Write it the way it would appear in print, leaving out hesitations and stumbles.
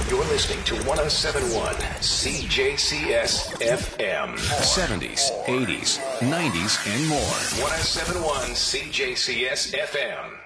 You're listening to 1071 CJCS FM. 70s, 80s, 90s, and more. 1071 CJCS FM.